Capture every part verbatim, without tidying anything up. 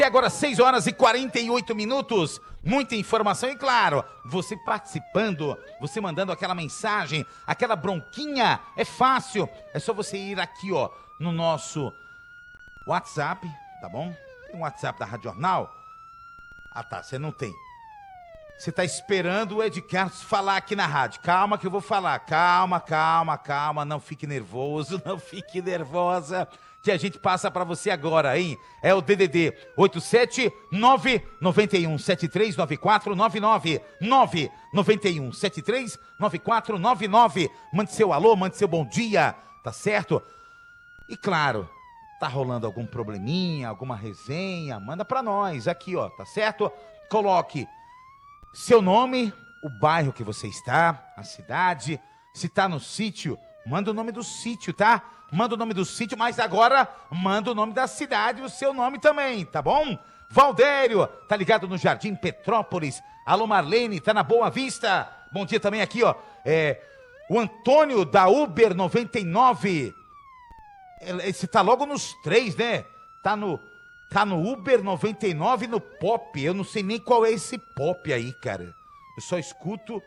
E agora seis horas e quarenta e oito minutos, muita informação e claro, você participando, você mandando aquela mensagem, aquela bronquinha, é fácil, é só você ir aqui ó, no nosso WhatsApp, tá bom? Tem um WhatsApp da Rádio Jornal? Ah tá, você não tem. Você tá esperando o Ed Carlos falar aqui na rádio, calma que eu vou falar, calma, calma, calma, não fique nervoso, não fique nervosa. Que a gente passa pra você agora, hein? É o D D D oito sete nove nove um sete três nove quatro nove nove, nove nove um sete três nove quatro nove nove. Mande seu alô, mande seu bom dia, tá certo? E claro, tá rolando algum probleminha, alguma resenha, manda pra nós aqui, ó, tá certo? Coloque seu nome, o bairro que você está, a cidade, se tá no sítio, manda o nome do sítio, tá? Manda o nome do sítio, mas agora manda o nome da cidade e o seu nome também, tá bom? Valdério, tá ligado no Jardim Petrópolis. Alô Marlene, tá na Boa Vista. Bom dia também aqui, ó. É, o Antônio da Uber noventa e nove. Esse tá logo nos três, né? Tá no, tá no Uber noventa e nove e no Pop. Eu não sei nem qual é esse Pop aí, cara. Eu só escuto...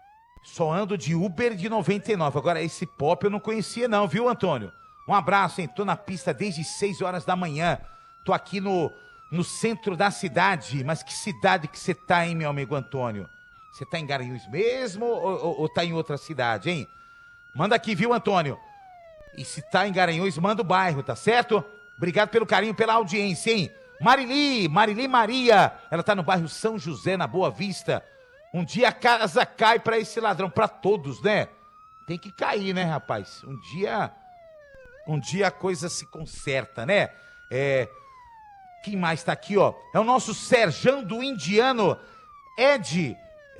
Só ando de Uber de noventa e nove. Agora, esse Pop eu não conhecia não, viu, Antônio? Um abraço, hein? Tô na pista desde seis horas da manhã. Tô aqui no, no centro da cidade. Mas que cidade que você tá, hein, meu amigo Antônio? Você tá em Garanhuns mesmo ou, ou, ou tá em outra cidade, hein? Manda aqui, viu, Antônio? E se tá em Garanhuns, manda o bairro, tá certo? Obrigado pelo carinho, pela audiência, hein? Marili, Marili Maria. Ela tá no bairro São José, na Boa Vista. Um dia a casa cai pra esse ladrão, pra todos, né? Tem que cair, né, rapaz? Um dia, um dia a coisa se conserta, né? É, quem mais tá aqui, ó? É o nosso Serjão do Indiano. Ed,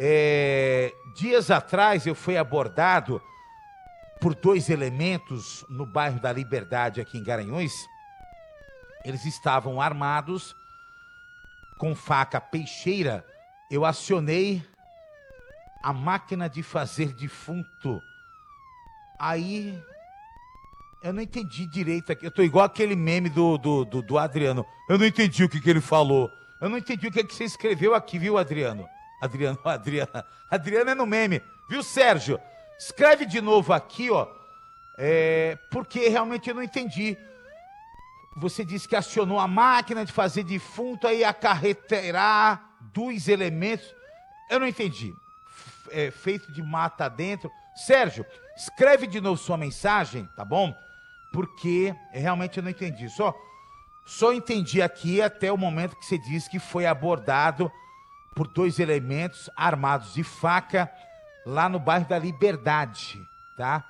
é, dias atrás eu fui abordado por dois elementos no bairro da Liberdade, aqui em Garanhuns. Eles estavam armados com faca peixeira. Eu acionei a máquina de fazer defunto. Aí, eu não entendi direito aqui. Eu tô igual aquele meme do, do, do, do Adriano. Eu não entendi o que, que ele falou. Eu não entendi o que, que você escreveu aqui, viu, Adriano? Adriano, Adriana. Adriano é no meme. Viu, Sérgio? Escreve de novo aqui, ó. É, porque realmente eu não entendi. Você disse que acionou a máquina de fazer defunto, aí acarreterá dois elementos. Eu não entendi. É, feito de mata dentro. Sérgio, escreve de novo sua mensagem, tá bom? Porque realmente eu não entendi. Só, só entendi aqui até o momento que você disse que foi abordado por dois elementos armados de faca lá no bairro da Liberdade, tá?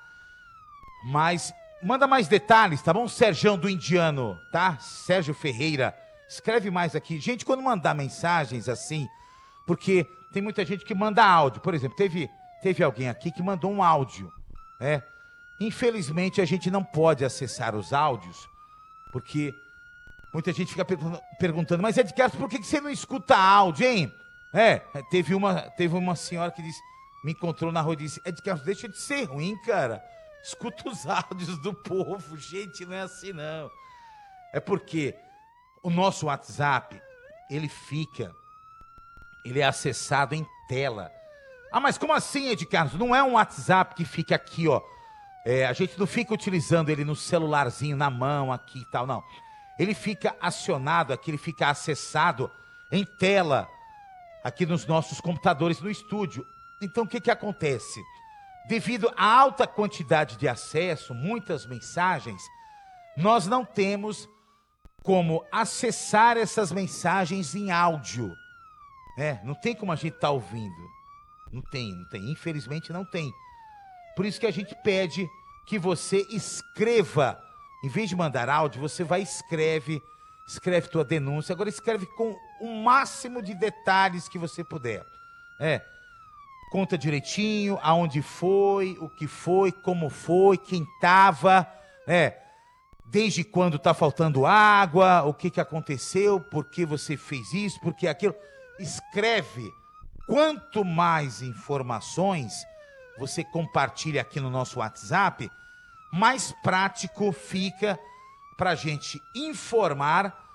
Mas manda mais detalhes, tá bom? Serjão do Indiano, tá? Sérgio Ferreira. Escreve mais aqui. Gente, quando mandar mensagens assim, porque tem muita gente que manda áudio. Por exemplo, teve, teve alguém aqui que mandou um áudio, né? Infelizmente, a gente não pode acessar os áudios, porque muita gente fica perguntando, mas Ed Carlos, por que você não escuta áudio, hein? É, teve uma, teve uma senhora que disse, me encontrou na rua e disse, Ed Carlos, deixa de ser ruim, cara. Escuta os áudios do povo. Gente, não é assim, não. É porque o nosso WhatsApp, ele fica... Ele é acessado em tela. Ah, mas como assim, Ed Carlos? Não é um WhatsApp que fica aqui, ó. É, a gente não fica utilizando ele no celularzinho, na mão, aqui e tal, não. Ele fica acionado aqui, ele fica acessado em tela, aqui nos nossos computadores no estúdio. Então, o que que acontece? Devido à alta quantidade de acesso, muitas mensagens, nós não temos como acessar essas mensagens em áudio. É, não tem como a gente estar tá ouvindo. Não tem, não tem. Infelizmente não tem. Por isso que a gente pede que você escreva. Em vez de mandar áudio, você vai e escreve, escreve tua denúncia. Agora escreve com o máximo de detalhes que você puder. É, conta direitinho aonde foi, o que foi, como foi, quem estava. É, desde quando está faltando água, o que, que aconteceu, por que você fez isso, por que aquilo... Escreve. Quanto mais informações você compartilha aqui no nosso WhatsApp, mais prático fica para a gente informar